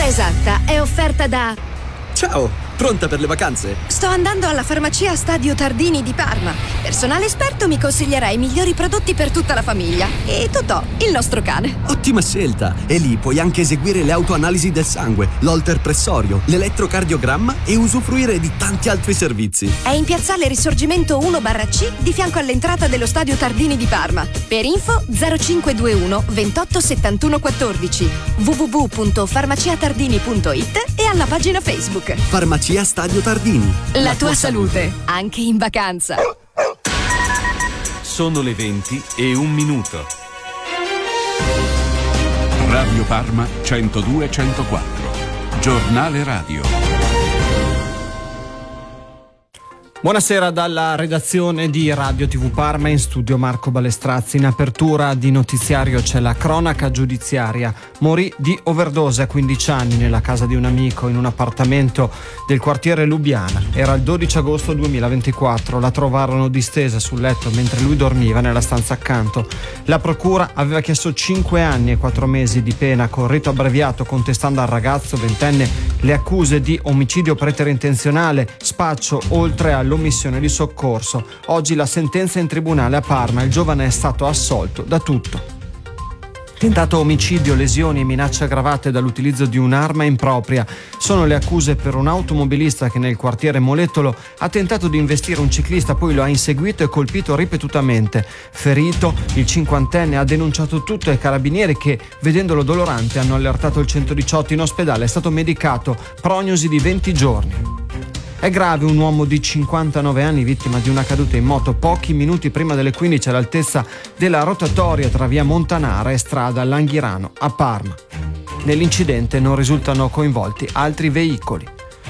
L'ora esatta è offerta da... Ciao, pronta per le vacanze? Sto andando alla farmacia Stadio Tardini di Parma. Personale esperto mi consiglierà i migliori prodotti per tutta la famiglia. E Totò, il nostro cane. Ottima scelta! E lì puoi anche eseguire le autoanalisi del sangue, l'holter pressorio, l'elettrocardiogramma e usufruire di tanti altri servizi. È in piazzale Risorgimento 1/C di fianco all'entrata dello Stadio Tardini di Parma. Per info 0521 28 71 14 www.farmaciatardini.it e alla pagina Facebook. Farmacia Stadio Tardini. La tua salute, anche in vacanza. Sono le 20:01. Radio Parma 102-104. Giornale radio. Buonasera dalla redazione di Radio TV Parma, in studio Marco Balestrazzi. In apertura di notiziario c'è la cronaca giudiziaria. Morì di overdose a 15 anni nella casa di un amico in un appartamento del quartiere Lubiana. Era il 12 agosto 2024. La trovarono distesa sul letto mentre lui dormiva nella stanza accanto. La procura aveva chiesto 5 anni e 4 mesi di pena con rito abbreviato, contestando al ragazzo ventenne le accuse di omicidio preterintenzionale, spaccio, oltre all'omissione di soccorso. Oggi la sentenza in tribunale a Parma. Il giovane è stato assolto da tutto. Tentato omicidio, lesioni e minacce aggravate dall'utilizzo di un'arma impropria sono le accuse per un automobilista che nel quartiere Molettolo ha tentato di investire un ciclista, poi lo ha inseguito e colpito ripetutamente. Ferito, il cinquantenne ha denunciato tutto ai carabinieri che, vedendolo dolorante, hanno allertato il 118. In ospedale è stato medicato, prognosi di 20 giorni. È grave un uomo di 59 anni vittima di una caduta in moto pochi minuti prima delle 15 all'altezza della rotatoria tra via Montanara e strada Langhirano a Parma. Nell'incidente non risultano coinvolti altri veicoli.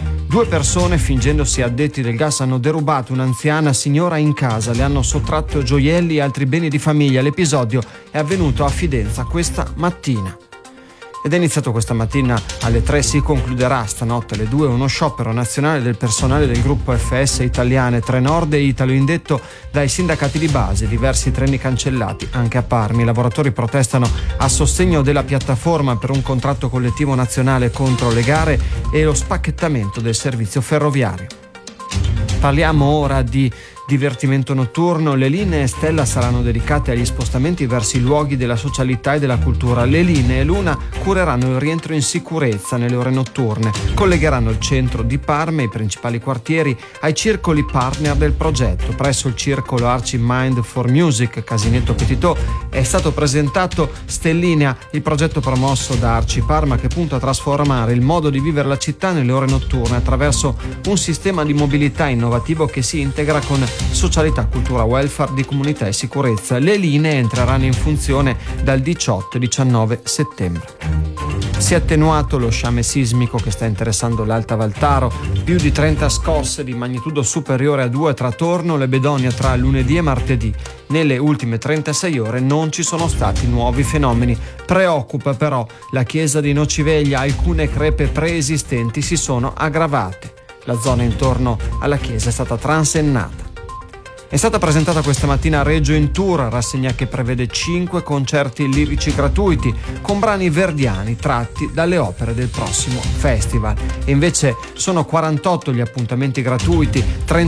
2 persone, fingendosi addetti del gas, hanno derubato un'anziana signora in casa, le hanno sottratto gioielli e altri beni di famiglia. L'episodio è avvenuto a Fidenza questa mattina. Ed è iniziato questa mattina alle 3, si concluderà stanotte alle 2 uno sciopero nazionale del personale del gruppo FS Italiane, Trenord e Italo, indetto dai sindacati di base. Diversi treni cancellati anche a Parma. I lavoratori protestano a sostegno della piattaforma per un contratto collettivo nazionale contro le gare e lo spacchettamento del servizio ferroviario. Parliamo ora di divertimento notturno. Le linee Stella saranno dedicate agli spostamenti verso i luoghi della socialità e della cultura. Le linee Luna cureranno il rientro in sicurezza nelle ore notturne, collegheranno il centro di Parma e i principali quartieri ai circoli partner del progetto. Presso il circolo Arci Mind for Music Casinetto Petitot è stato presentato Stellinea, il progetto promosso da Arci Parma che punta a trasformare il modo di vivere la città nelle ore notturne attraverso un sistema di mobilità innovativo che si integra con socialità, cultura, welfare di comunità e sicurezza. Le linee entreranno in funzione dal 18-19 settembre. Si è attenuato lo sciame sismico che sta interessando l'Alta Valtaro, più di 30 scosse di magnitudo superiore a 2 tra Torno e Bedonia tra lunedì e martedì. Nelle ultime 36 ore non ci sono stati nuovi fenomeni. Preoccupa però la chiesa di Nociveglia, alcune crepe preesistenti si sono aggravate. La zona intorno alla chiesa è stata transennata. È stata presentata questa mattina a Reggio in Tour, rassegna che prevede 5 concerti lirici gratuiti con brani verdiani tratti dalle opere del prossimo festival. E invece sono 48 gli appuntamenti gratuiti,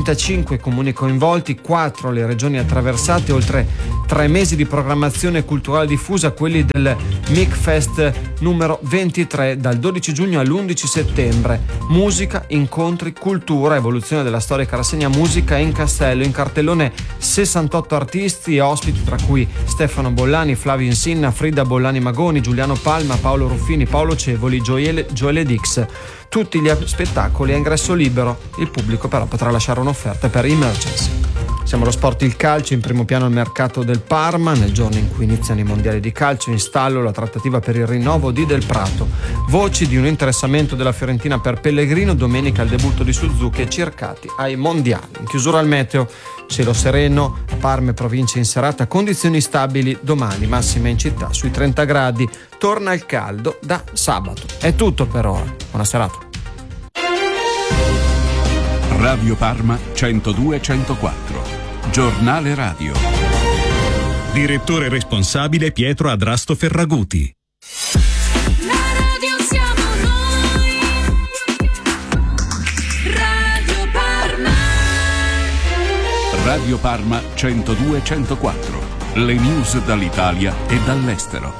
35 comuni coinvolti, 4 le regioni attraversate, oltre 3 mesi di programmazione culturale diffusa, quelli del MICFest numero 23 dal 12 giugno all'11 settembre. Musica, incontri, cultura, evoluzione della storica rassegna Musica in Castello, in cartellone 68 artisti e ospiti, tra cui Stefano Bollani, Flavio Insinna, Frida Bollani Magoni, Giuliano Palma, Paolo Ruffini, Paolo Cevoli, Gioele Dix. Tutti gli spettacoli a ingresso libero, il pubblico però potrà lasciare un'offerta per emergency. Siamo allo sport, il calcio, in primo piano il mercato del Parma. Nel giorno in cui iniziano i mondiali di calcio, in stallo la trattativa per il rinnovo di Del Prato. Voci di un interessamento della Fiorentina per Pellegrino, domenica il debutto di Suzuki e cercati ai mondiali. In chiusura al meteo, cielo sereno, a Parma e provincia in serata, condizioni stabili domani, massima in città sui 30 gradi, torna il caldo da sabato. È tutto per ora, buona serata. Radio Parma 102-104. Giornale radio. Direttore responsabile Pietro Adrasto Ferraguti. La radio siamo noi. Radio Parma 102-104. Le news dall'Italia e dall'estero.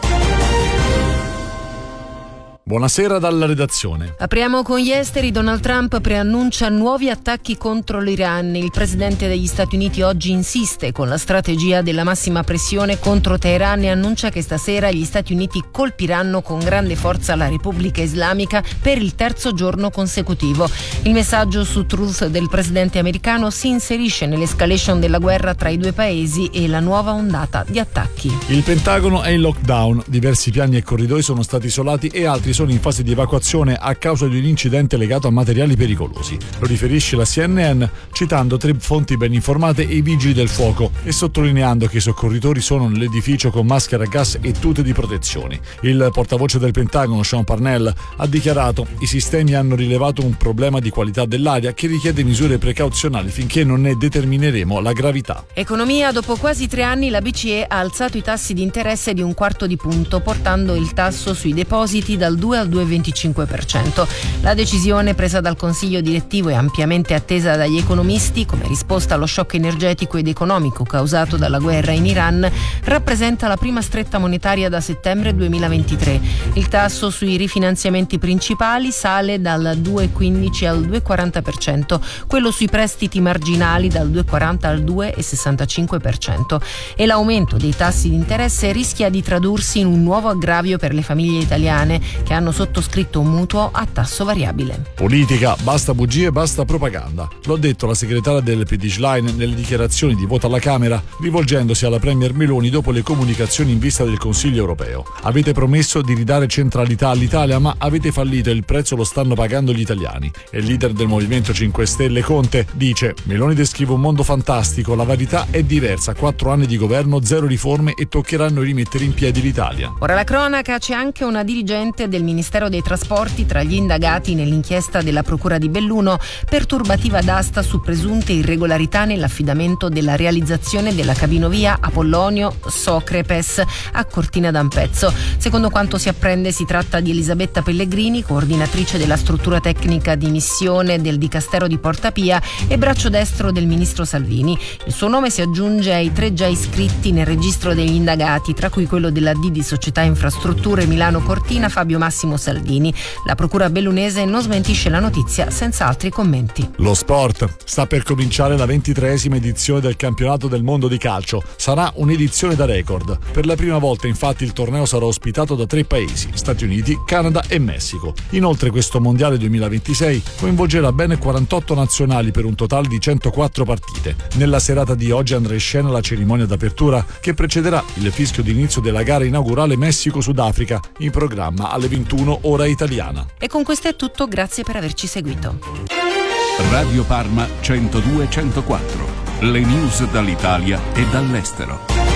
Buonasera dalla redazione. Apriamo con gli esteri. Donald Trump preannuncia nuovi attacchi contro l'Iran. Il presidente degli Stati Uniti oggi insiste con la strategia della massima pressione contro Teheran e annuncia che stasera gli Stati Uniti colpiranno con grande forza la Repubblica Islamica per il terzo giorno consecutivo. Il messaggio su Truth del presidente americano si inserisce nell'escalation della guerra tra i due paesi e la nuova ondata di attacchi. Il Pentagono è in lockdown, diversi piani e corridoi sono stati isolati e altri sono in fase di evacuazione a causa di un incidente legato a materiali pericolosi. Lo riferisce la CNN citando 3 fonti ben informate e i vigili del fuoco e sottolineando che i soccorritori sono nell'edificio con maschere a gas e tute di protezione. Il portavoce del Pentagono, Sean Parnell, ha dichiarato: i sistemi hanno rilevato un problema di qualità dell'aria che richiede misure precauzionali finché non ne determineremo la gravità. Economia. Dopo quasi 3 anni la BCE ha alzato i tassi di interesse di 1/4 di punto, portando il tasso sui depositi dal 2 al 2,25%. La decisione presa dal Consiglio direttivo e ampiamente attesa dagli economisti come risposta allo shock energetico ed economico causato dalla guerra in Iran rappresenta la prima stretta monetaria da settembre 2023. Il tasso sui rifinanziamenti principali sale dal 2,15 al 2,40%, quello sui prestiti marginali dal 2,40 al 2,65% e l'aumento dei tassi di interesse rischia di tradursi in un nuovo aggravio per le famiglie italiane che hanno sottoscritto un mutuo a tasso variabile. Politica, basta bugie, basta propaganda. Lo ha detto la segretaria del PD Schlein nelle dichiarazioni di voto alla Camera, rivolgendosi alla Premier Meloni dopo le comunicazioni in vista del Consiglio europeo. Avete promesso di ridare centralità all'Italia, ma avete fallito e il prezzo lo stanno pagando gli italiani. E il leader del Movimento 5 Stelle, Conte, dice: Meloni descrive un mondo fantastico, la verità è diversa, 4 anni di governo, 0 riforme e toccheranno rimettere in piedi l'Italia. Ora la cronaca, c'è anche una dirigente del Ministero dei Trasporti tra gli indagati nell'inchiesta della Procura di Belluno per turbativa d'asta su presunte irregolarità nell'affidamento della realizzazione della cabinovia Apollonio-Socrepes a Cortina d'Ampezzo. Secondo quanto si apprende si tratta di Elisabetta Pellegrini, coordinatrice della struttura tecnica di missione del Dicastero di Porta Pia e braccio destro del ministro Salvini. Il suo nome si aggiunge ai 3 già iscritti nel registro degli indagati, tra cui quello della D di Società Infrastrutture Milano Cortina Fabio Massimo Salvini. La procura bellunese non smentisce la notizia senza altri commenti. Lo sport. Sta per cominciare la 23esima edizione del campionato del mondo di calcio. Sarà un'edizione da record. Per la prima volta infatti il torneo sarà ospitato da 3 paesi: Stati Uniti, Canada e Messico. Inoltre questo mondiale 2026 coinvolgerà ben 48 nazionali per un totale di 104 partite. Nella serata di oggi andrà in scena la cerimonia d'apertura che precederà il fischio d'inizio della gara inaugurale Messico-Sudafrica, in programma alle 21 ora italiana. E con questo è tutto, grazie per averci seguito. Radio Parma 102-104. Le news dall'Italia e dall'estero.